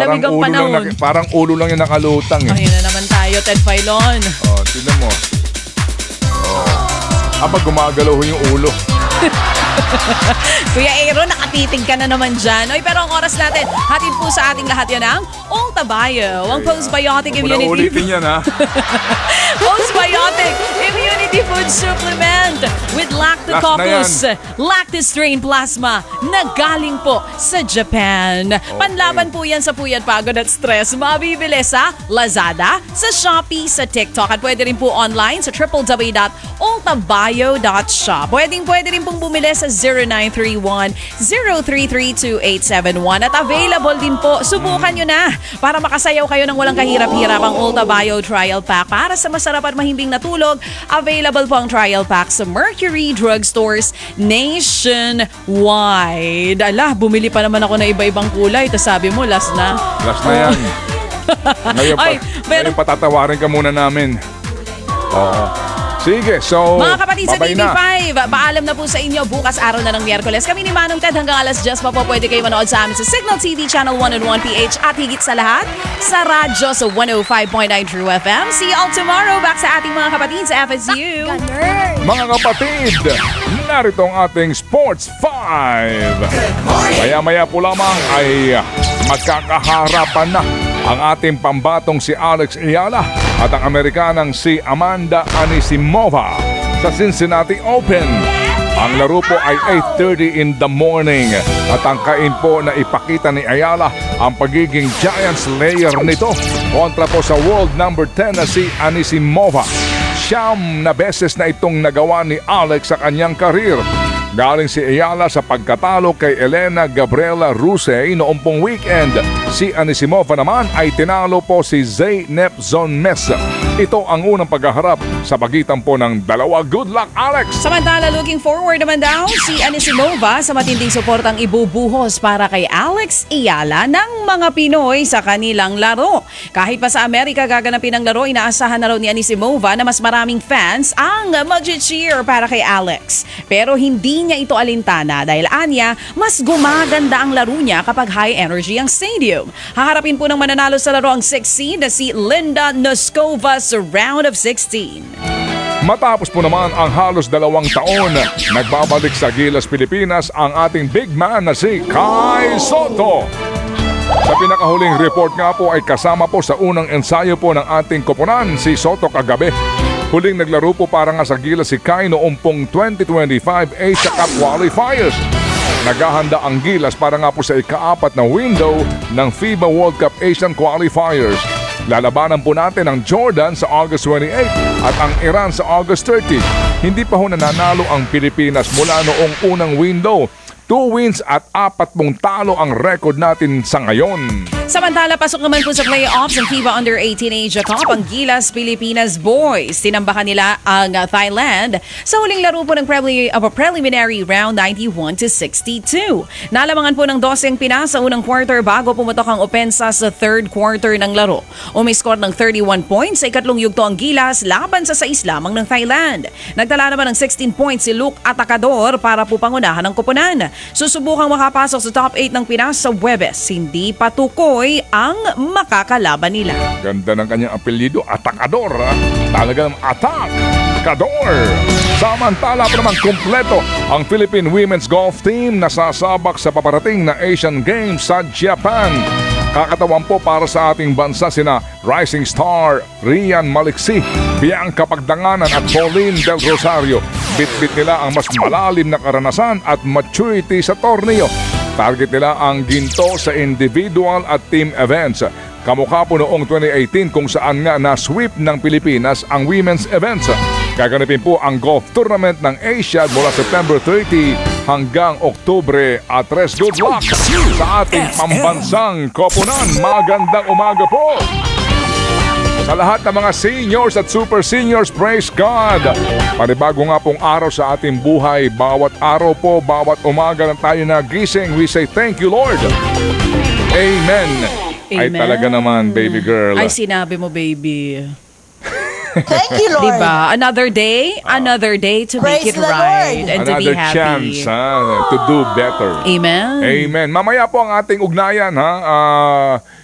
Malamig ang panahon. Parang ulo lang yung nakalutang eh. Ayun na naman tayo, Ted Filon. Oh, tignan mo. Habang gumagalaw yung ulo. Kuya Aaron, nakatitig ka na naman dyan. Oy, pero ang oras natin, hatid po sa ating lahat yan ang Ultabayo, ang postbiotic immunity. Ulitin yan ha. Postbiotic immunity food supplement with lactococcus, lactostrain plasma na galing po sa Japan. Okay. Panlaban po yan sa puyat, pagod at stress. Mabibili sa Lazada, sa Shopee, sa TikTok at pwede rin po online sa www.ultabio.shop. Pwede rin pong bumili sa 0931-033-2871 at available din po. Subukan nyo na para makasayaw kayo ng walang kahirap-hirap ang Ultabio Trial Pack para sa masarap at mahimbing na tulog. Available po ang trial pack sa Mercury Drugstores nationwide. Ala, bumili pa naman ako na iba-ibang kulay. Tapos sabi mo, last na. Last na yan. Ngayon patatawarin ka muna namin. Oo. Sige, so mga kapatid sa TV5, paalam na po sa inyo. Bukas araw na ng Miyerkules. Kami ni Manong Ted hanggang alas 10 pa po pwede kayo manood sa amin sa Signal TV Channel 101PH at higit sa lahat sa radyo sa 105.9 True FM. See you all tomorrow back sa ating mga kapatid sa FSU. Mga kapatid, narito ang ating Sports 5. Maya-maya po lamang ay magkakaharapan na ang ating pambatong si Alex Ayala at ang Amerikanang si Amanda Anisimova sa Cincinnati Open. Ang laro po ay 8:30 in the morning at tangkain po na ipakita ni Ayala ang pagiging giant slayer nito kontra po sa world number 10 na si Anisimova. 9 na beses na itong nagawa ni Alex sa kanyang karir. Galing si Ayala sa pagkatalo kay Elena Gabriela Rusey noong pong weekend. Si Anisimova naman ay tinalo po si Zeynep Zonmes. Ito ang unang paghaharap sa pagitan po ng dalawa. Good luck, Alex! Samantala, looking forward naman daw si Anisimova sa matinding suportang ibubuhos para kay Alex Ayala ng mga Pinoy sa kanilang laro. Kahit pa sa Amerika gaganapin ang laro, inaasahan na raw ni Anisimova na mas maraming fans ang mag-cheer para kay Alex. Pero hindi niya ito alintana dahil anya, mas gumaganda ang laro niya kapag high energy ang stadium. Haharapin po ng mananalo sa laro ang 6 seed na si Linda Noskova sa round of 16. Matapos po naman ang halos 2 taon, nagbabalik sa Gilas, Pilipinas ang ating big man na si Kai Soto. Sa pinakahuling report nga po ay kasama po sa unang ensayo po ng ating koponan si Soto kagabi. Huling naglaro po para nga sa Gilas si Kai noong pong 2025 Asia Cup Qualifiers. Naghahanda ang Gilas para nga po sa ika-4 na window ng FIBA World Cup Asian Qualifiers. Lalabanan po natin ang Jordan sa August 28 at ang Iran sa August 30. Hindi pa ho nananalo ang Pilipinas mula noong unang window. 2 wins at 4 talo ang record natin sa ngayon. Samantala, pasok naman po sa playoffs ng FIBA Under-18 Asia Cup ang Gilas Pilipinas Boys. Tinambakan nila ang Thailand sa huling laro po ng preliminary round 91-62. Nalamangan po ng 12 ang Pinas sa unang quarter bago pumutok ang opensa sa third quarter ng laro. Umiscore ng 31 points sa ikatlong yugto ang Gilas laban sa 6 lamang ng Thailand. Nagtala naman ng 16 points si Luke Atacador para po pangunahan ng koponan. Susubukang makapasok sa top 8 ng Pinas sa Huwebes. Hindi patukoy ang makakalaban nila. Ganda ng kanyang apelyido, Atacador. Talagang Atacador. Samantala pa naman kumpleto ang Philippine Women's Golf Team na sasabak sa paparating na Asian Games sa Japan. Kakatawan po para sa ating bansa sina rising star Rian Maliksi, Bianca Pagdanganan at Pauline Del Rosario. Bit-bit nila ang mas malalim na karanasan at maturity sa torneo. Target nila ang ginto sa individual at team events. Kamukha po noong 2018 kung saan nga na-sweep ng Pilipinas ang women's events. Gaganapin po ang golf tournament ng Asia mula September 30 hanggang Oktubre at 3. Good luck sa ating pambansang koponan. Magandang umaga po sa lahat ng mga seniors at super seniors. Praise God! Panibago nga pong araw sa ating buhay. Bawat araw po, bawat umaga na tayo nagising, we say thank you, Lord. Amen. Ay talaga naman, baby girl. Ay sinabi mo, baby. Thank you, Lord. Diba? Another day to Praise make it the right Lord. and to be Another happy. chance to do better. Amen. Amen. Mamaya po ang ating ugnayan.